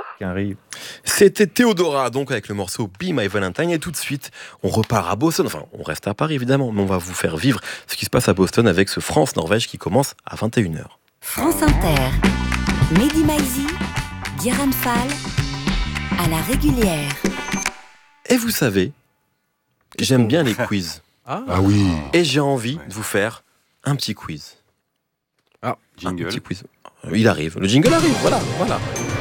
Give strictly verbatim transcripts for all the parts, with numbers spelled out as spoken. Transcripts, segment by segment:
qui arrive. C'était Théodora, donc avec le morceau Be My Valentine. Et tout de suite, on repart à Boston. Enfin, on reste à Paris, évidemment, mais on va vous faire vivre ce qui se passe à Boston avec ce France-Norvège qui commence à vingt et une heures. France Inter, Mehdi Maizi, Guérin Fall, à la régulière. Et vous savez, j'aime bien les quiz. Ah, Ah oui. Et j'ai envie de vous faire un petit quiz. Ah, jingle. Un petit quiz. Il arrive. Le jingle arrive, voilà, voilà.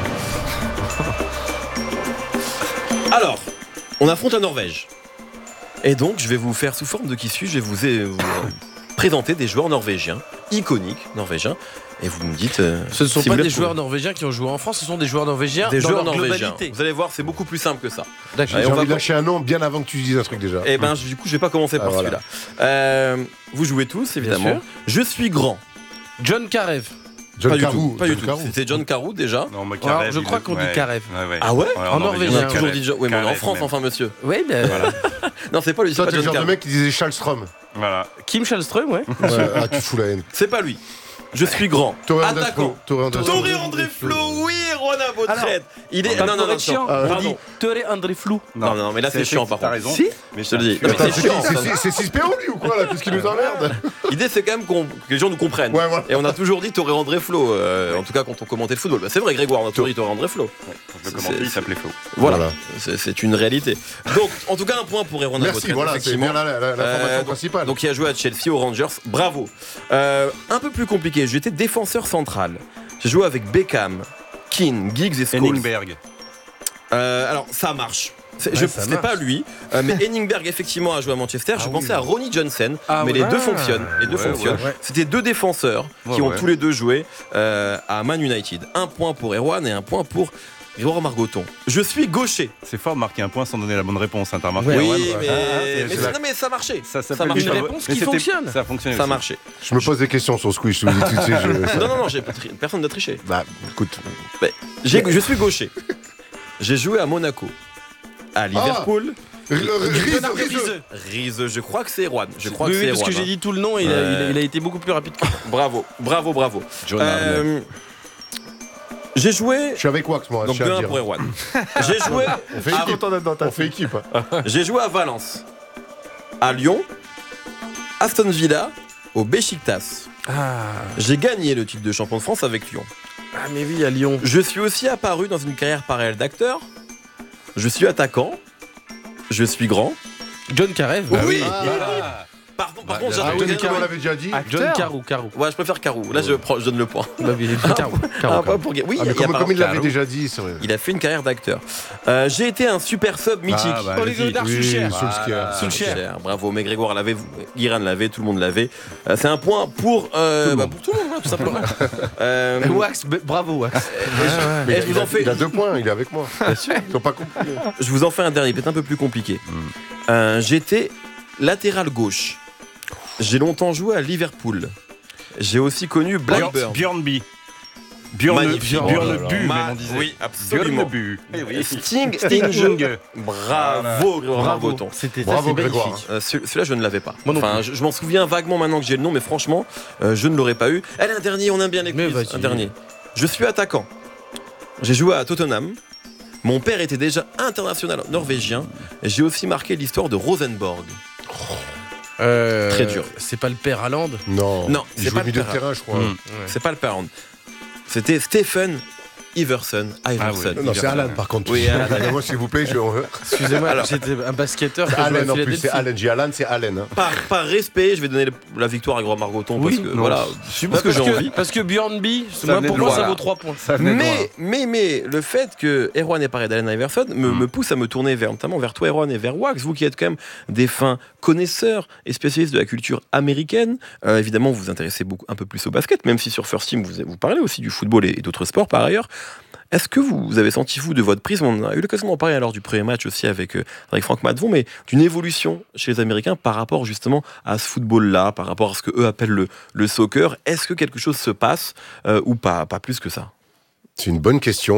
Alors, on affronte la Norvège. Et donc, je vais vous faire sous forme de qui suis-je, je vais vous, euh, vous euh, présenter des joueurs norvégiens, iconiques norvégiens. Et vous me dites... Euh, ce ne sont si pas vous des les joueurs norvégiens qui ont joué en France, ce sont des joueurs norvégiens des dans joueurs leur norvégiens. globalité. Vous allez voir, c'est beaucoup plus simple que ça. D'accord. J'ai on envie va de lâcher un nom bien avant que tu dises un truc déjà. Eh ben, du coup, je vais pas commencer par Ah, voilà. celui-là. Euh, vous jouez tous, évidemment. sûr. Je suis grand. John Karev. John pas du Carew. tout. Pas John du tout. Carew. C'était John Carew déjà. Non, moi, Alors, Karev, je il crois est- qu'on dit ouais. Karev. Ouais, ouais. Ah ouais, En norvégien. On a toujours Karev. dit. Ouais, mais on est en Karev, France, même. enfin, monsieur. Oui, mais Voilà. Non, c'est pas lui. C'est Toi, pas t'es le John genre de Carew. mec qui disait Charles Strom. Voilà. Kim Schallström, ouais. Ouais, ah, tu fous la haine. C'est pas lui. Je suis grand. Toré Attaquant. André Toré André Flo, oui, Rona Beautrecht. Il est. Pas Non, non, non, correction. non. On Pardon. dit Toré André Flou. Non, non, mais là, c'est chiant, par T'as contre. raison. Si. Mais Je te le dis. tu- Non, mais Attends, c'est c'est chiant. c'est- ça. c'est- c'est six P O lui ou quoi là? Qu'est-ce qui nous emmerde? L'idée, c'est quand même qu'on- que les gens nous comprennent. Ouais, voilà. Et on a toujours dit Toré André Flo, euh, en tout cas quand on commentait le football. Bah, c'est vrai, Grégoire, on a toujours dit Toré André Flo. Ouais, quand je le C'est- commentais, il c'est- s'appelait Flo. Voilà, Voilà. C'est, c'est une réalité. Donc, en tout cas, un point pour Erwan Merci, Beautrecht, voilà, c'est effectivement. bien la, la, la Euh, formation donc- principale. Donc, il a joué à Chelsea, aux Rangers. Bravo. Euh, un peu plus compliqué. J'étais défenseur central. J'ai joué avec Beckham, Keane, Giggs et Scholes. Henningberg. Euh, alors, ça marche. C'est, Ouais, je, ça ce n'est marche. pas lui, euh, mais Henningberg effectivement a joué à Manchester. je Ah pensais oui. à Ronnie Johnson, Ah mais ouais. les deux Ah. fonctionnent. Les deux Ouais, fonctionnent. ouais, ouais. C'était deux défenseurs Ouais, qui ont ouais. tous les deux joué euh, à Man United. Un point pour Erwan et un point pour Grégoire Margoton. Je suis gaucher. C'est fort de marquer un point sans donner la bonne réponse, hein, t'as remarqué. Ouais, oui, ouais, mais, ouais. Ah, mais, c'est- c'est- c'est non, mais ça marchait. Ça Ça s'appelle marche. du Une favori- réponse Mais qui c'était- fonctionne. Ça a fonctionné. Ça aussi. marchait. Je me pose des questions sur ce quiz, je te dis tout de suite. je- Non, non, non, j'ai, tri- personne n'a triché. Bah, écoute. J'ai- je suis gaucher. J'ai joué à Monaco, à Liverpool. Rise, Bernard Rise. Rizeux. Rize, je crois que c'est Erwan. Je crois Oui, que oui, c'est parce que Erwan. j'ai dit tout le nom et il a- Ouais. il a- il a été beaucoup plus rapide que moi. Bravo, bravo, bravo. John Arnett. Euh, j'ai joué. Je suis avec Wax, moi. Donc je tiens à deux un dire. pour Erwan. J'ai joué. On fait à- équipe. On fait équipe. hein. J'ai joué à Valence, à Lyon, Aston Villa, au Beşiktaş. Ah. J'ai gagné le titre de champion de France avec Lyon. Ah, mais oui, à Lyon. Je suis aussi apparu dans une carrière parallèle d'acteur. Je suis attaquant. Je suis grand. John Karev. Oui. Ah, Voilà. Pardon, par Bah, contre, ah Ah j'ai oui, comme on l'avait déjà dit. John Carou, Carou. Ouais, je préfère Carou. Là, je, prends- je donne le point. Bah oui, Carou, Ah, Carou, pas Carou. pour... Oui, Ah, mais il y a comme, pas- comme il l'avait Carou. déjà dit, c'est vrai. Il a fait une carrière d'acteur. Euh, j'ai été un super sub mythique. Ah, bah, Olivier vas-y. Godard, Oui, Solskjaer. Solskjaer. Solskjaer. Cher, bravo, mais Grégoire l'avait, Guiran l'avait, tout le monde l'avait. Euh, c'est un point pour, euh, Tout le bah, monde. pour tout le monde, hein, tout simplement. Euh, Wax, b- bravo Wax. Mais et il, je vous a, en fais, il a deux points, il est avec moi. Ils n'ont pas compris. je vous en fais un dernier, peut-être un peu plus compliqué. Euh, j'étais latéral gauche. J'ai longtemps joué à Liverpool. J'ai aussi connu Blackburn. Björnby. Björn Magnifique. Björneby, même Ma- on disait. oui, absolument. Björneby. Eh oui. Sting, Sting, Sting. Bravo, Grégoire Bravo. Margoton. C'était Bravo, ça, c'est Grégoire. magnifique. Euh, celui- celui-là, je ne l'avais pas. Moi non Enfin, je, je m'en souviens vaguement maintenant que j'ai le nom, mais franchement, euh, je ne l'aurais pas eu. Allez, un dernier, on aime bien les Mais quiz. vas-y. Un dernier. Je suis attaquant. J'ai joué à Tottenham. Mon père était déjà international norvégien. Et j'ai aussi marqué l'histoire de Rosenborg. Euh, Très dur. C'est pas le père Haaland. Non. Non, il c'est joue pas au le milieu de terrain. terrain, je crois. Mm. C'est pas le parent. C'était Stephen Iverson. Iverson. Non, c'est Iverson. Alan par contre. Oui, Alan. Moi, s'il vous plaît, je... Excusez-moi, Alors- j'étais un basketteur. qui C'est jouait à Allen en plus, Philadelphie. c'est Allen. J'ai Alan, c'est Allen. hein. Par, par respect, je vais donner le- la victoire à Grégoire Margoton Oui, parce que non. voilà, parce que j'ai envie. Parce que Björnby, Ça moi, venait pour de moi, loin, ça là. vaut trois points. Ça venait de loin. Mais, mais, mais, le fait que Erwan ait parlé d'Allen Iverson me, Mm. me pousse à me tourner vers, notamment vers toi, Erwan, et vers Wax, vous qui êtes quand même des fins connaisseurs et spécialistes de la culture américaine. Euh, évidemment, vous vous intéressez beaucoup, un peu plus au basket, même si sur First Team, vous, vous parlez aussi du football et, et d'autres sports par ailleurs. Est-ce que vous, vous avez senti, vous, de votre prisme, on a eu l'occasion d'en parler lors du premier match aussi avec, euh, avec Franck Matvon, mais d'une évolution chez les Américains par rapport justement à ce football-là, par rapport à ce qu'eux appellent le, le soccer. Est-ce que quelque chose se passe euh, ou pas? Pas plus que ça. C'est une bonne question.